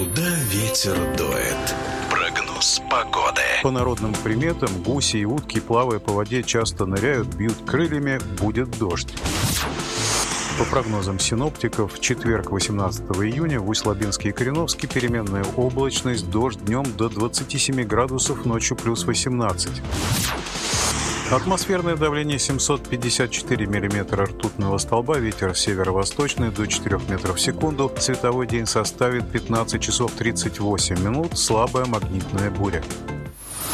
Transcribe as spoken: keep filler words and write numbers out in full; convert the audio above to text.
Куда ветер дует? Прогноз погоды. По народным приметам, гуси и утки, плавая по воде, часто ныряют, бьют крыльями, будет дождь. По прогнозам синоптиков, в четверг, восемнадцатого июня, в Усть-Лабинске и Кореновске переменная облачность, дождь днем до двадцати семи градусов, ночью плюс восемнадцать. Атмосферное давление семьсот пятьдесят четыре миллиметра ртутного столба, ветер северо-восточный до четырёх метров в секунду, световой день составит пятнадцать часов тридцать восемь минут, слабая магнитная буря.